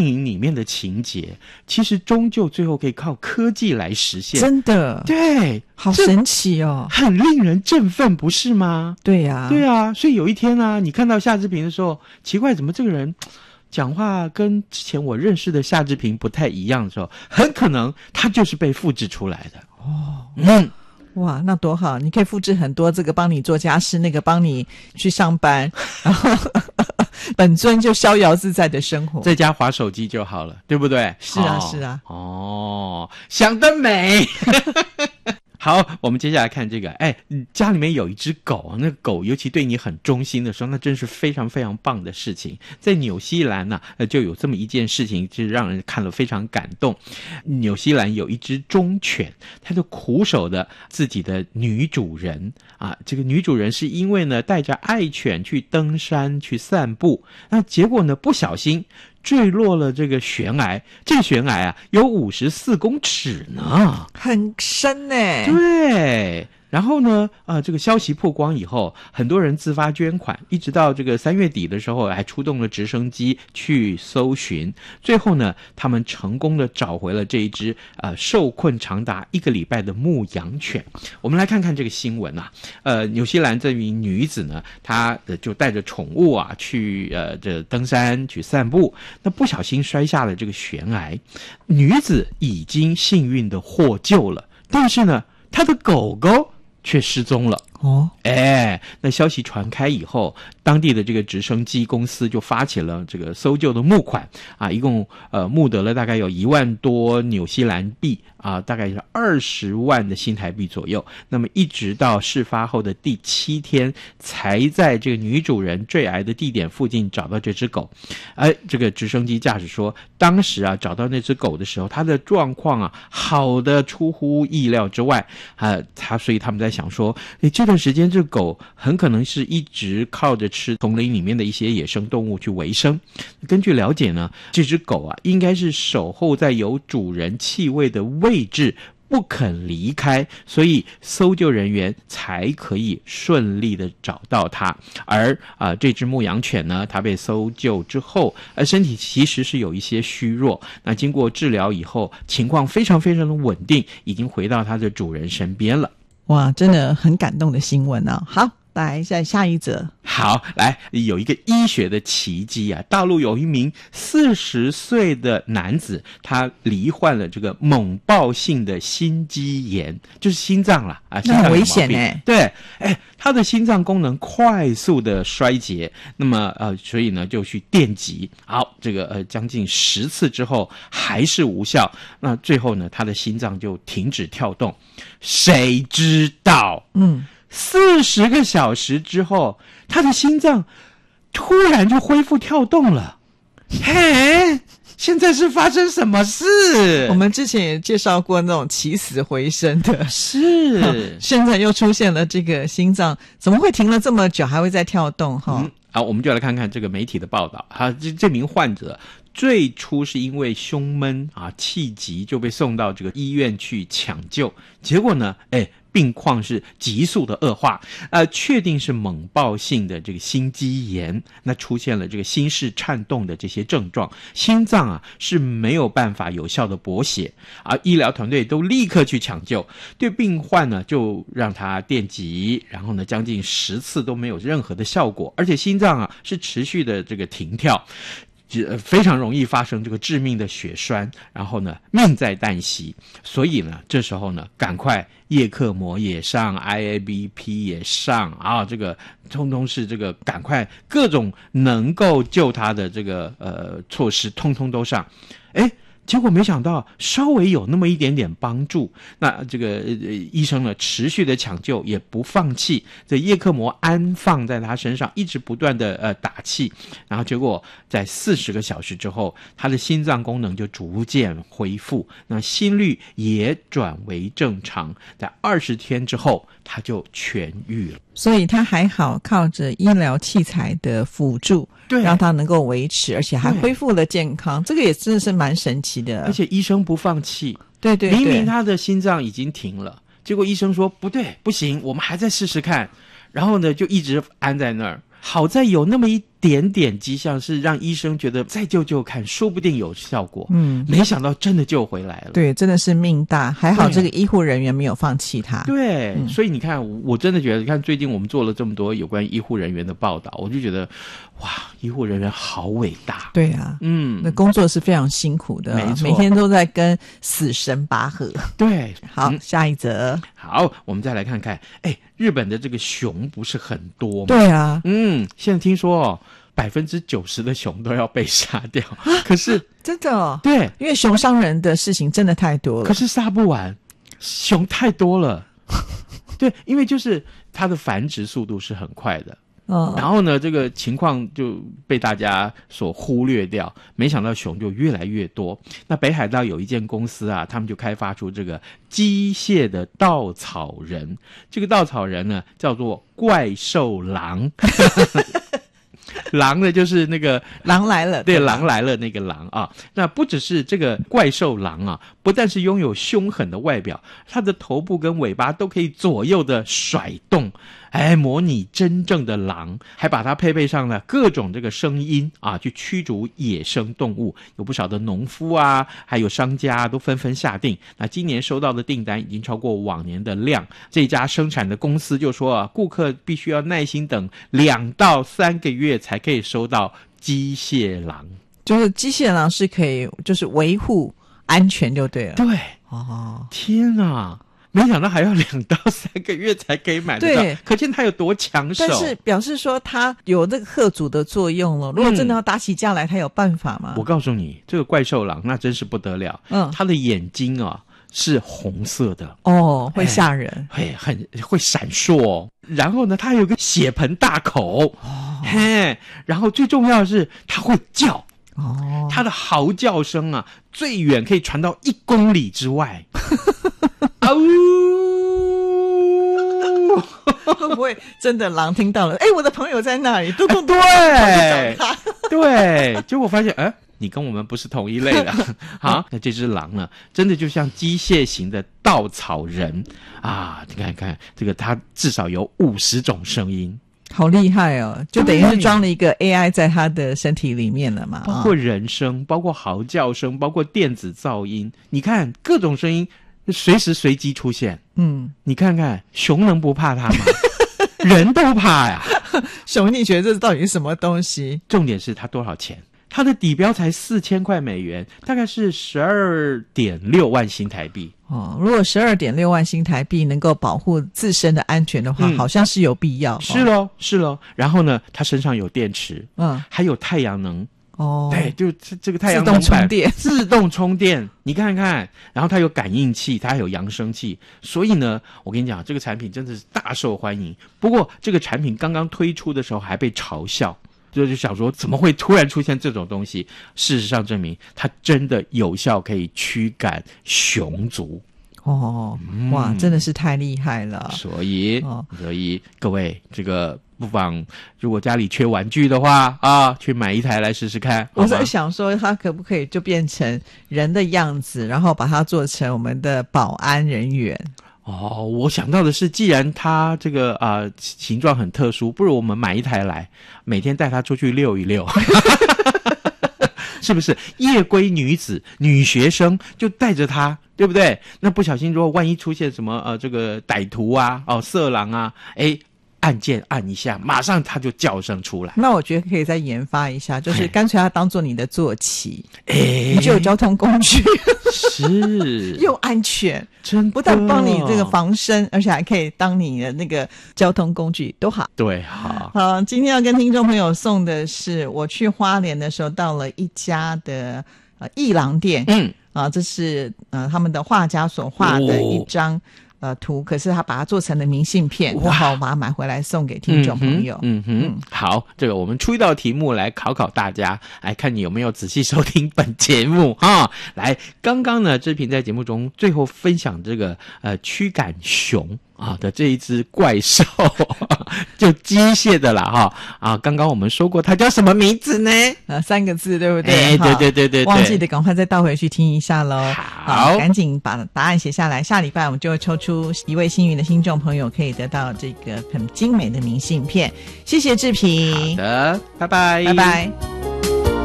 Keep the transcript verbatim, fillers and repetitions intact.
电影里面的情节，其实终究最后可以靠科技来实现。 真的， 对， 好神奇哦， 很令人振奋，不是吗？ 对呀、啊， 对啊，所以有一天啊，你看到夏志平的时候，奇怪，怎么这个人讲话跟之前我认识的夏志平不太一样的时候，很可能他就是被复制出来的。哦，嗯。 哇，那多好！你可以复制很多这个帮你做家事，那个帮你去上班，然后本尊就逍遥自在的生活， 在家滑手机就好了，对不对？ 是啊，哦、是啊。 哦，想得美！好，我们接下来看这个，哎，家里面有一只狗，那个狗尤其对你很忠心的时候，那真是非常非常棒的事情。在纽西兰呢、啊，就有这么一件事情，就让人看了非常感动。纽西兰有一只忠犬，它就苦守的自己的女主人啊，这个女主人是因为呢带着爱犬去登山去散步，那结果呢不小心坠落了这个悬崖，这个悬崖啊有五十四公尺呢， 很深呢。 对。然后呢，呃，这个消息曝光以后，很多人自发捐款，一直到这个三月底的时候，还出动了直升机去搜寻。最后呢，他们成功的找回了这一只呃受困长达一个礼拜的牧羊犬。我们来看看这个新闻啊，呃，纽西兰这名女子呢，她呃就带着宠物啊去呃这登山去散步，那不小心摔下了这个悬崖，女子已经幸运的获救了，但是呢，她的狗狗却失踪了。哦，哎，那消息传开以后，当地的这个直升机公司就发起了这个搜救的募款啊，一共呃募得了大概有一万多纽西兰币啊，大概是二十万的新台币左右。那么一直到事发后的第七天，才在这个女主人坠崖的地点附近找到这只狗。哎，这个直升机驾驶说，当时啊找到那只狗的时候，它的状况啊好的出乎意料之外啊，他所以他们在想说，哎，这段时间这狗很可能是一直靠着吃丛林里面的一些野生动物去维生。根据了解呢，这只狗啊应该是守候在有主人气味的位置不肯离开，所以搜救人员才可以顺利的找到它。而啊、呃，这只牧羊犬呢，它被搜救之后，呃，身体其实是有一些虚弱。那经过治疗以后，情况非常非常的稳定，已经回到它的主人身边了。 哇，真的很感动的新闻啊！好，来再下一则。 好，来，有一个医学的奇迹啊！大陆有一名四十岁的男子，他罹患了这个猛暴性的心肌炎，就是心脏啦啊， 那很危险哎、欸。 对，哎，他的心脏功能快速的衰竭，那么呃，所以呢就去电击，好，这个呃将近十次之后还是无效，那最后呢他的心脏就停止跳动。谁知道，嗯。四十个小时之后，他的心脏突然就恢复跳动了。嘿，现在是发生什么事？ 我们之前也介绍过那种起死回生的， 是， 现在又出现了这个心脏怎么会停了这么久还会再跳动哈、 嗯？好，我们就来看看这个媒体的报道。哈，这这名患者最初是因为胸闷啊气急就被送到这个医院去抢救，结果呢，哎。病况是急速的恶化，呃，确定是猛暴性的这个心肌炎，那出现了这个心室颤动的这些症状，心脏啊是没有办法有效的驳血，而医疗团队都立刻去抢救，对病患呢就让他电击，然后呢将近十次都没有任何的效果，而且心脏啊是持续的这个停跳。非常容易发生这个致命的血栓，然后呢命在旦夕，所以呢这时候呢赶快叶克膜也上 I A B P 也上啊，这个通通是这个赶快各种能够救他的这个呃措施通通都上。诶结果没想到稍微有那么一点点帮助，那这个、呃、医生呢持续的抢救也不放弃，这叶克膜安放在他身上，一直不断的呃打气，然后结果在四十个小时之后，他的心脏功能就逐渐恢复，那心率也转为正常，在二十天之后他就痊愈了。 所以他还好靠着医疗器材的辅助，对，让他能够维持，而且还恢复了健康，这个也真的是蛮神奇的。 而且医生不放弃， 对对对， 明明他的心脏已经停了，结果医生说不对不行，我们还在试试看，然后呢就一直安在那儿。 好在有那么一点点迹象是让医生觉得再救救看，说不定有效果。嗯，没想到真的救回来了。 对，真的是命大，还好这个医护人员没有放弃他。 对、 嗯、 所以你看，我真的觉得，你看最近我们做了这么多有关医护人员的报道，我就觉得哇，医护人员好伟大。 对啊， 嗯， 那工作是非常辛苦的， 没错， 每天都在跟死神拔河。 对， 好、 嗯， 下一则。 好，我们再来看看，哎，日本的这个熊不是很多吗？ 对啊， 嗯，现在听说哦，百分之九十的熊都要被杀掉，可是真的哦， 对， 因为熊伤人的事情真的太多了， 可是杀不完，熊太多了。对，因为就是它的繁殖速度是很快的。嗯，然后呢，这个情况就被大家所忽略掉，没想到熊就越来越多。那北海道有一间公司啊，他们就开发出这个机械的稻草人，这个稻草人呢叫做怪兽狼。狼呢就是那个狼来了， 对，狼来了那个狼啊。那不只是这个怪兽狼啊，不但是拥有凶狠的外表，它的头部跟尾巴都可以左右的甩动，哎，模拟真正的狼，还把它配备上了各种这个声音啊，去驱逐野生动物。有不少的农夫啊，还有商家、啊、都纷纷下定。那今年收到的订单已经超过往年的量。这家生产的公司就说啊，顾客必须要耐心等两到三个月才可以收到机械狼。 就是机械狼是可以，就是维护安全就对了。 对， 哦， 天哪！没想到还要两到三个月才可以买得到，可见它有多抢手。 但是表示说它有这个吓阻的作用了。如果真的要打起架来，它有办法吗？ 我告诉你，这个怪兽狼那真是不得了。嗯，它的眼睛啊是红色的哦，会吓人， 会很会闪烁。然后呢，它有个血盆大口，哦，嘿，然后最重要的是它会叫。哦，它的嚎叫声啊，最远可以传到一公里之外。啊呜！ 会不会真的狼听到了？哎，我的朋友在那里，嘟嘟嘟， 对，对，结果发现，哎，你跟我们不是同一类的。好，那这只狼呢，真的就像机械型的稻草人啊！你看看这个，它至少有五十种声音。 好厉害哦，就等于是装了一个 A I 在他的身体里面了嘛， 包括人声，包括嚎叫声，包括电子噪音，你看各种声音随时随机出现。嗯，你看看熊能不怕它吗？人都怕呀。 熊你觉得这到底是什么东西？ 重点是它多少钱？它的底标才四千块美元，大概是十二点六万新台币。 哦，如果十二点六万新台币能够保护自身的安全的话，嗯、好像是有必要。 是咯，是咯。然后呢，它身上有电池，嗯，还有太阳能。哦，对，就这个太阳能自动充电， 自动充电，你看看。然后它有感应器，它还有扬声器，所以呢，我跟你讲，这个产品真的是大受欢迎。不过，这个产品刚刚推出的时候还被嘲笑。就是想说怎么会突然出现这种东西，事实上证明它真的有效可以驱赶熊族。 哦、嗯、哇，真的是太厉害了。 所以、哦、所以各位这个不妨如果家里缺玩具的话啊，去买一台来试试看。 我在想说它可不可以就变成人的样子，然后把它做成我们的保安人员。 哦，我想到的是，既然它这个啊、呃、形状很特殊，不如我们买一台来，每天带它出去溜一溜，是不是？夜归女子、女学生就带着它，对不对？那不小心如果万一出现什么呃这个歹徒啊、哦色狼啊，哎。按键按一下，马上它就叫声出来。 那我觉得可以再研发一下，就是干脆它当做你的坐骑，你就有交通工具， 是又安全， 真的不但帮你这个防身，而且还可以当你的那个交通工具，都好。 对，好。 好，今天要跟听众朋友送的是，我去花莲的时候到了一家的呃艺廊店，嗯啊，这是呃他们的画家所画的一张。哦呃，图，可是他把它做成了明信片，然后把它买回来送给听众朋友。 嗯 哼, 嗯哼嗯，好，这个我们出一道题目来考考大家，来看你有没有仔细收听本节目啊。来，刚刚呢，志平在节目中最后分享这个呃驱赶熊啊的这一只怪兽，就机械的啦哈啊！刚刚我们说过它叫什么名字呢？ 呃，三个字对不对？ 哎，对对对对对， 忘记的赶快再倒回去听一下喽。 好， 赶紧把答案写下来，下礼拜我们就会抽出一位幸运的听众朋友，可以得到这个很精美的明信片。谢谢志平， 好的，拜拜， 拜拜。